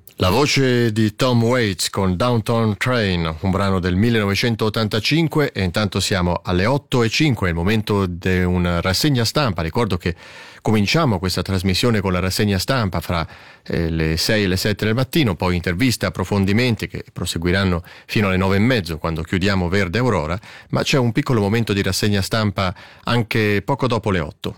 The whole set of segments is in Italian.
La voce di Tom Waits con Downtown Train, un brano del 1985, e intanto siamo alle 8:05, è il momento di una rassegna stampa. Ricordo che cominciamo questa trasmissione con la rassegna stampa fra le 6 e le 7 del mattino, poi interviste, approfondimenti che proseguiranno fino alle 9:30 quando chiudiamo Verde Aurora, ma c'è un piccolo momento di rassegna stampa anche poco dopo le 8.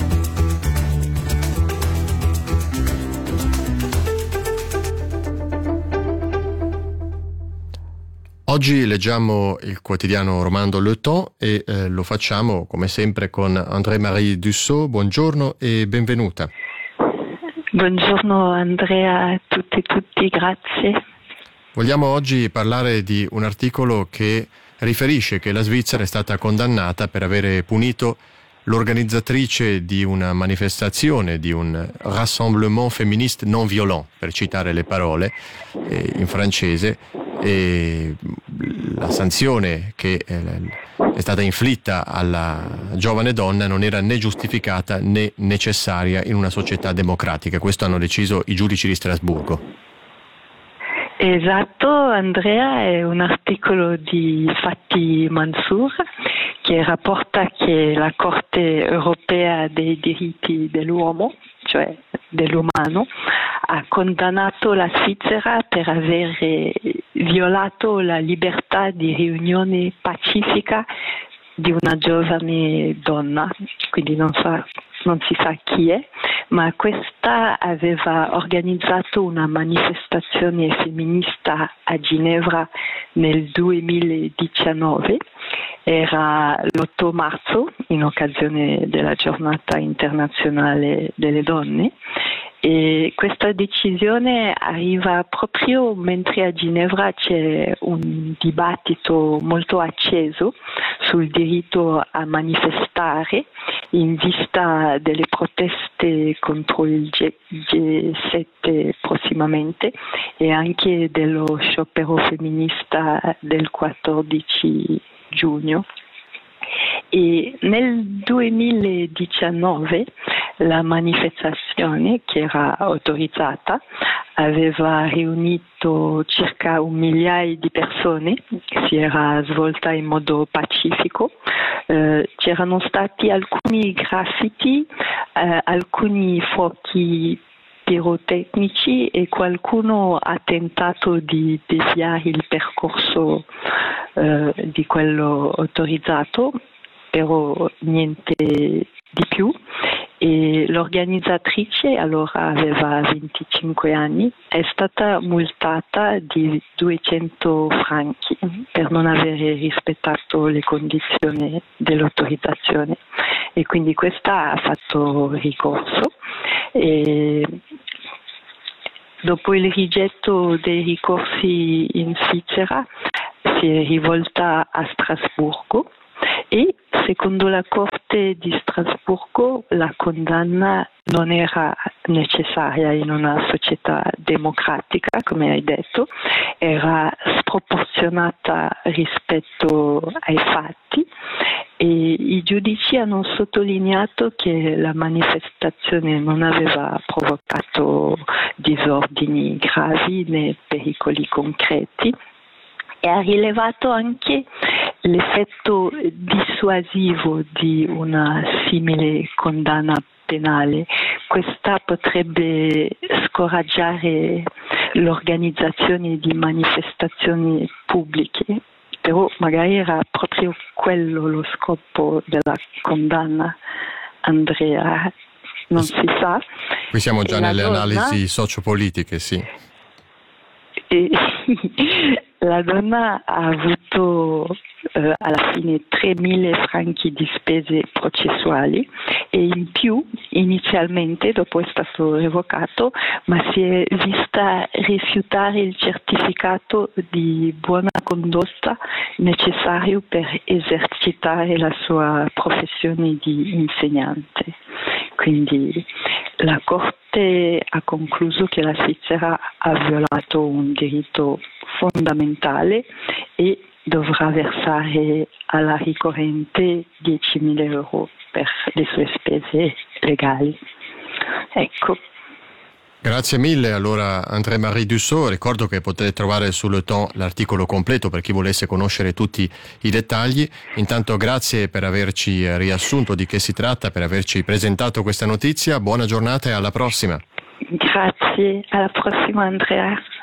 Oggi leggiamo il quotidiano romando Le Temps e lo facciamo come sempre con André-Marie Dussault. Buongiorno e benvenuta. Buongiorno Andrea a tutti, grazie. Vogliamo oggi parlare di un articolo che riferisce che la Svizzera è stata condannata per avere punito l'organizzatrice di una manifestazione, di un rassemblement féministe non violent, per citare le parole in francese, e la sanzione che è stata inflitta alla giovane donna non era né giustificata né necessaria in una società democratica. Questo hanno deciso i giudici di Strasburgo. Esatto, Andrea, è un articolo di Fatih Mansour che rapporta che la Corte europea dei diritti dell'uomo, cioè dell'umano, ha condannato la Svizzera per aver violato la libertà di riunione pacifica di una giovane donna, quindi non si sa chi è, ma questa aveva organizzato una manifestazione femminista a Ginevra nel 2019, era l'8 marzo in occasione della giornata internazionale delle donne, e questa decisione arriva proprio mentre a Ginevra c'è un dibattito molto acceso sul diritto a manifestare in vista delle proteste contro il G7 prossimamente e anche dello sciopero femminista del 14 giugno. E nel 2019 la manifestazione, che era autorizzata, aveva riunito circa 1 migliaio di persone, si era svolta in modo pacifico, c'erano stati alcuni graffiti, alcuni fuochi pirotecnici e qualcuno ha tentato di deviare il percorso di quello autorizzato, però niente di più. E l'organizzatrice, allora aveva 25 anni, è stata multata di 200 franchi per non avere rispettato le condizioni dell'autorizzazione, e quindi questa ha fatto ricorso. E dopo il rigetto dei ricorsi in Svizzera si è rivolta a Strasburgo e secondo la Corte di Strasburgo la condanna non era necessaria in una società democratica, come hai detto, era sproporzionata rispetto ai fatti, e i giudici hanno sottolineato che la manifestazione non aveva provocato disordini gravi né pericoli concreti, e ha rilevato anche l'effetto dissuasivo di una simile condanna penale. Questa potrebbe scoraggiare l'organizzazione di manifestazioni pubbliche, però magari era proprio quello lo scopo della condanna, Andrea, non si sa. Qui siamo già nelle analisi sociopolitiche, sì. La donna ha avuto alla fine 3.000 franchi di spese processuali, e in più inizialmente, dopo è stato revocato, ma si è vista rifiutare il certificato di buona condotta necessario per esercitare la sua professione di insegnante. Quindi la Corte ha concluso che la Svizzera ha violato un diritto fondamentale e dovrà versare alla ricorrente 10.000 euro per le sue spese legali. Ecco. Grazie mille allora André-Marie Dussault. Ricordo che potete trovare sul Le Temps l'articolo completo per chi volesse conoscere tutti i dettagli. Intanto grazie per averci riassunto di che si tratta, per averci presentato questa notizia. Buona giornata e alla prossima. Grazie, alla prossima Andrea.